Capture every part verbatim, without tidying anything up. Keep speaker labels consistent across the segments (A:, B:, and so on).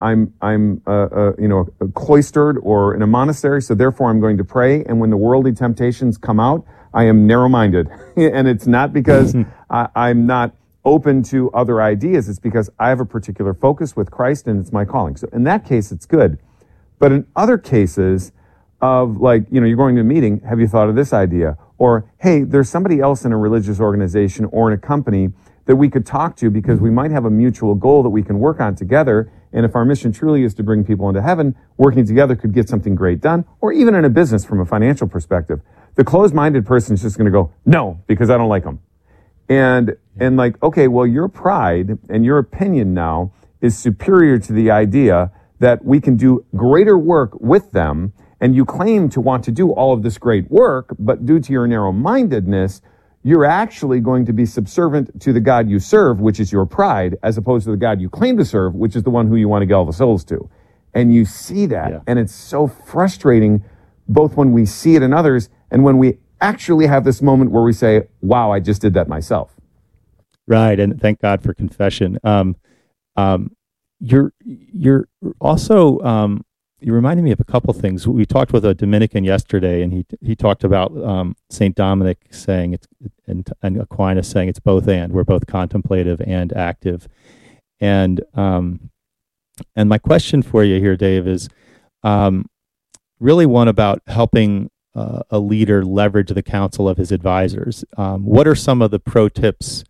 A: I'm I'm uh, uh, you know cloistered or in a monastery, so therefore I'm going to pray. And when the worldly temptations come out, I am narrow-minded, and it's not because I, I'm not open to other ideas. It's because I have a particular focus with Christ, and it's my calling. So in that case, it's good. But in other cases of like, you know, you're going to a meeting, have you thought of this idea? Or, hey, there's somebody else in a religious organization or in a company that we could talk to because we might have a mutual goal that we can work on together. And if our mission truly is to bring people into heaven, working together could get something great done, or even in a business from a financial perspective. The closed-minded person is just going to go, no, because I don't like them. And, and like, okay, well, your pride and your opinion now is superior to the idea that we can do greater work with them, and you claim to want to do all of this great work, but due to your narrow-mindedness, you're actually going to be subservient to the God you serve, which is your pride, as opposed to the God you claim to serve, which is the one who you want to get all the souls to. And you see that, yeah. And it's so frustrating, both when we see it in others and when we actually have this moment where we say, wow, I just did that myself.
B: Right, and thank God for confession. Um, um, you're you're also um, you reminded me of a couple things. We talked with a Dominican yesterday, and he he talked about um, Saint Dominic saying it's and, and Aquinas saying it's both and. We're both contemplative and active. And um, and my question for you here, Dave, is um, really one about helping uh, a leader leverage the counsel of his advisors. Um, what are some of the pro tips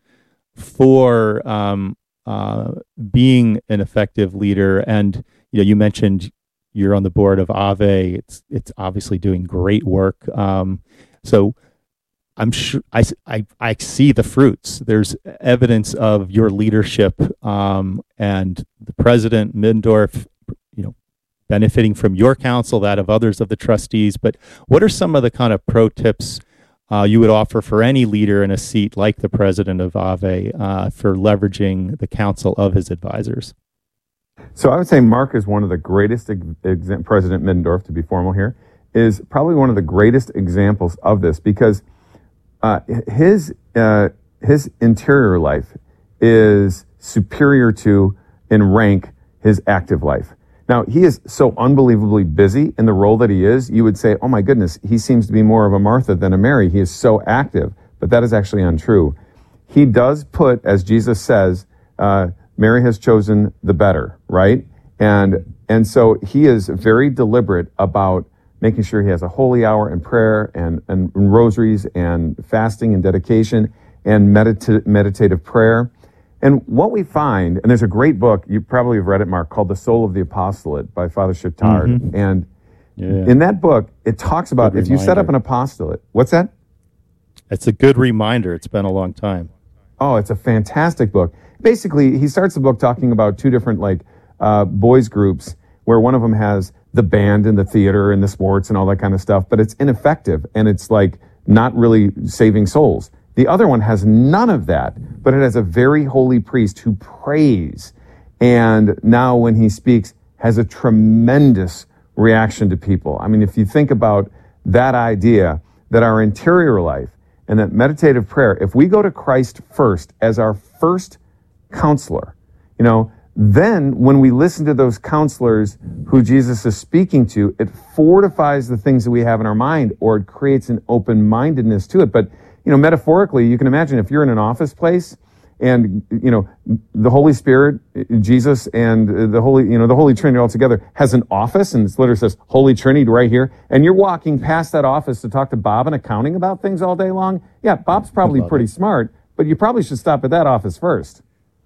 B: for um, uh, being an effective leader? And you know, you mentioned you're on the board of Ave. It's it's obviously doing great work. Um, so I'm sure I, I I see the fruits. There's evidence of your leadership, um, and the president Middendorf, you know, benefiting from your counsel, that of others of the trustees. But what are some of the kind of pro tips Uh, you would offer for any leader in a seat like the president of Ave uh, for leveraging the counsel of his advisors?
A: So I would say Mark is one of the greatest, ex- President Middendorf, to be formal here, is probably one of the greatest examples of this, because uh, his uh, his interior life is superior to, in rank, his active life. Now, he is so unbelievably busy in the role that he is, you would say, oh my goodness, he seems to be more of a Martha than a Mary. He is so active, but that is actually untrue. He does put, as Jesus says, uh, Mary has chosen the better, right? And and so he is very deliberate about making sure he has a holy hour and prayer and, and, and rosaries and fasting and dedication and medita- meditative prayer. And what we find, and there's a great book, you probably have read it, Mark, called The Soul of the Apostolate by Father Chittard. Mm-hmm. And yeah. in that book, it talks about good if reminder. You set up an apostolate. What's that?
B: It's a good reminder. It's been a long time.
A: Oh, it's a fantastic book. Basically, he starts the book talking about two different like uh, boys groups, where one of them has the band and the theater and the sports and all that kind of stuff, but it's ineffective and it's like not really saving souls. The other one has none of that, but it has a very holy priest who prays, and now when he speaks has a tremendous reaction to people. I mean, if you think about that idea that our interior life and that meditative prayer, if we go to Christ first as our first counselor, you know, then when we listen to those counselors who Jesus is speaking to, it fortifies the things that we have in our mind, or it creates an open-mindedness to it. But you know, metaphorically, you can imagine if you're in an office place and, you know, the Holy Spirit, Jesus, and the Holy, you know, the Holy Trinity all together has an office, and it literally says Holy Trinity right here, and you're walking past that office to talk to Bob in accounting about things all day long. Yeah, Bob's probably pretty it. smart, but you probably should stop at that office first.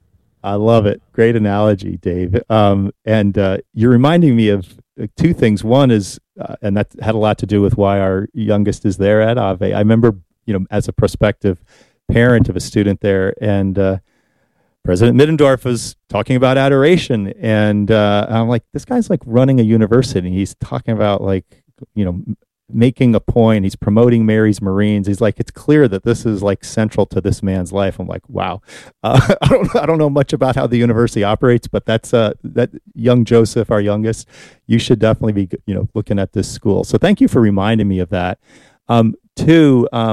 B: I love it. Great analogy, Dave. Um, and uh, you're reminding me of two things. One is, uh, and that had a lot to do with why our youngest is there at Ave. I remember, you know, as a prospective parent of a student there, and uh, President Middendorf was talking about adoration, and uh, I'm like, this guy's like running a university. He's talking about like, you know, making a point. He's promoting Mary's Marines. He's like, it's clear that this is like central to this man's life. I'm like, wow. Uh, I don't, I don't know much about how the university operates, but that's uh, that young Joseph, our youngest. You should definitely be, you know, looking at this school. So thank you for reminding me of that. Um, two. Um,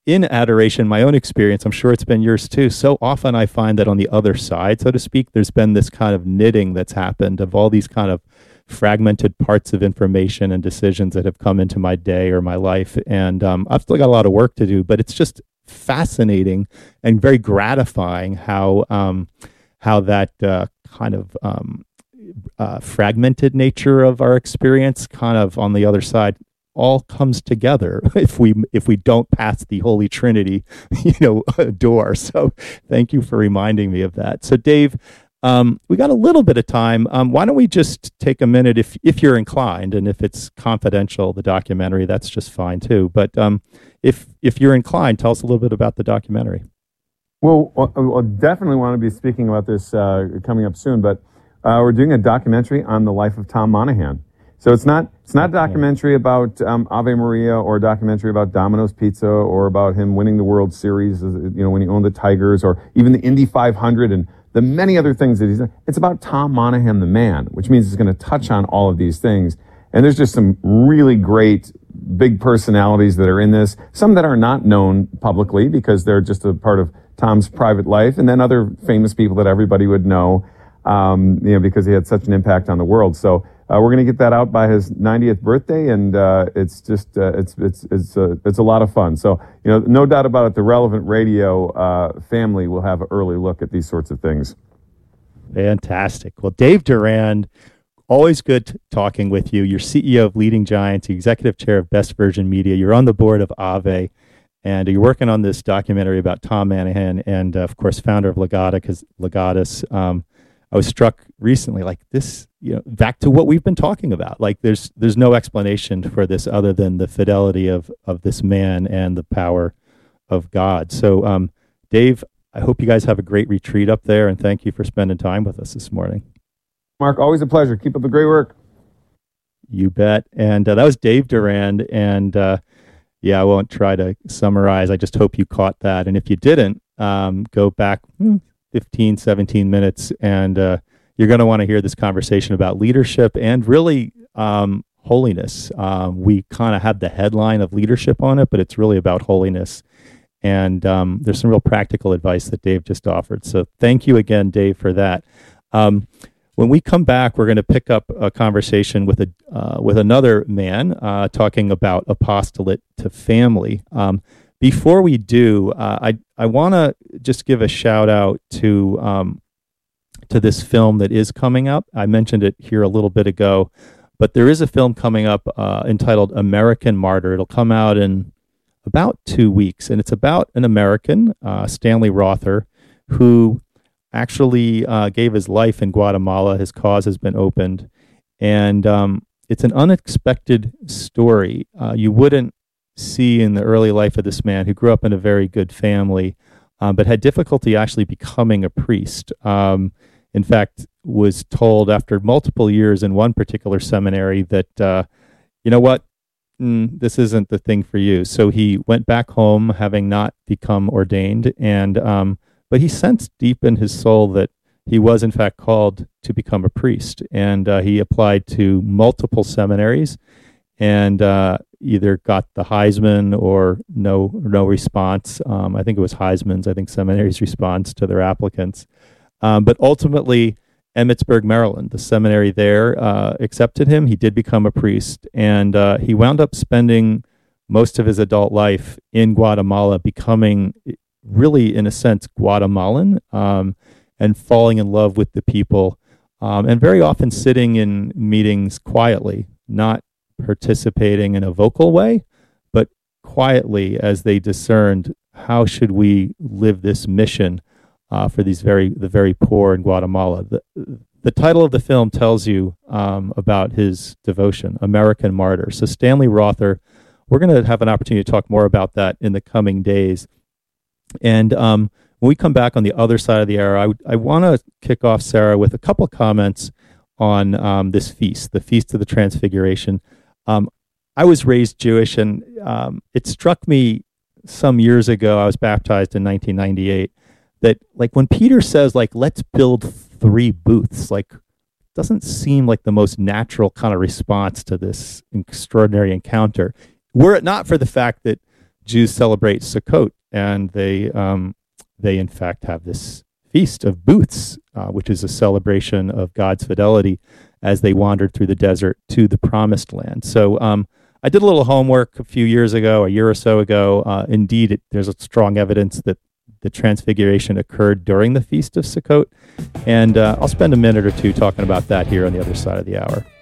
B: in adoration, my own experience, I'm sure it's been yours too. So often I find that on the other side, so to speak, there's been this kind of knitting that's happened of all these kind of fragmented parts of information and decisions that have come into my day or my life. And um, I've still got a lot of work to do, but it's just fascinating and very gratifying how um, how that uh, kind of um, uh, fragmented nature of our experience kind of on the other side all comes together if we if we don't pass the Holy Trinity, you know, door. So thank you for reminding me of that. So Dave, um, we got a little bit of time. Um, why don't we just take a minute, if if you're inclined, and if it's confidential, the documentary, that's just fine too. But um, if if you're inclined, tell us a little bit about the documentary.
A: Well, I'll definitely want to be speaking about this uh, coming up soon. But uh, we're doing a documentary on the life of Tom Monahan. So it's not it's not a documentary about um, Ave Maria or a documentary about Domino's Pizza or about him winning the World Series, you know, when he owned the Tigers, or even the Indy five hundred and the many other things that he's done. It's about Tom Monahan, the man, which means it's going to touch on all of these things. And there's just some really great big personalities that are in this, some that are not known publicly because they're just a part of Tom's private life, and then other famous people that everybody would know, um, you know, because he had such an impact on the world. So Uh, we're going to get that out by his ninetieth birthday, and uh, it's just uh, it's it's it's uh, it's a lot of fun. So, you know, no doubt about it, the Relevant Radio uh, family will have an early look at these sorts of things.
B: Fantastic. Well, Dave Durand, always good talking with you. You're C E O of Leading Giants, Executive Chair of Best Virgin Media. You're on the board of Ave, and you're working on this documentary about Tom Monahan, and uh, of course, founder of Legata, because Legatus. Um, I was struck recently, like this, you know, back to what we've been talking about. Like there's there's no explanation for this other than the fidelity of of this man and the power of God. So, um, Dave, I hope you guys have a great retreat up there, and thank you for spending time with us this morning.
A: Mark, always a pleasure. Keep up the great work.
B: You bet. And uh, that was Dave Durand. And uh, yeah, I won't try to summarize. I just hope you caught that. And if you didn't, um, go back hmm, fifteen, seventeen minutes, and uh, you're going to want to hear this conversation about leadership and really um, holiness. Um, we kind of have the headline of leadership on it, but it's really about holiness. And um, there's some real practical advice that Dave just offered. So thank you again, Dave, for that. Um, when we come back, we're going to pick up a conversation with a uh, with another man uh, talking about apostolate to family. Um, Before we do, uh, I I want to just give a shout out to um, to this film that is coming up. I mentioned it here a little bit ago, but there is a film coming up uh, entitled American Martyr. It'll come out in about two weeks, and it's about an American, uh, Stanley Rother, who actually uh, gave his life in Guatemala. His cause has been opened, and um, it's an unexpected story. Uh, you wouldn't see in the early life of this man, who grew up in a very good family, um, but had difficulty actually becoming a priest. Um, in fact, was told after multiple years in one particular seminary that, uh, you know what, mm, this isn't the thing for you. So he went back home, having not become ordained, and um, but he sensed deep in his soul that he was in fact called to become a priest, and uh, he applied to multiple seminaries, and uh, either got the Heisman or no no response. Um, I think it was Heisman's, I think seminary's response to their applicants. Um, but ultimately, Emmitsburg, Maryland, the seminary there, uh, accepted him. He did become a priest, and uh, he wound up spending most of his adult life in Guatemala, becoming really, in a sense, Guatemalan, um, and falling in love with the people, um, and very often sitting in meetings quietly, not participating in a vocal way, but quietly as they discerned how should we live this mission uh, for these very the very poor in Guatemala. The, the title of the film tells you um, about his devotion, American Martyr. So Stanley Rother, we're going to have an opportunity to talk more about that in the coming days. And um, when we come back on the other side of the arrow, I, I want to kick off, Sarah, with a couple of comments on um, this feast, the Feast of the Transfiguration. Um, I was raised Jewish, and um, it struck me some years ago, I was baptized in nineteen ninety-eight, that like when Peter says, like, let's build three booths, like, doesn't seem like the most natural kind of response to this extraordinary encounter. Were it not for the fact that Jews celebrate Sukkot, and they um, they in fact have this feast of booths, uh, which is a celebration of God's fidelity as they wandered through the desert to the Promised Land. So um, I did a little homework a few years ago, a year or so ago. Uh, indeed, it, there's a strong evidence that the Transfiguration occurred during the Feast of Sukkot, and uh, I'll spend a minute or two talking about that here on the other side of the hour.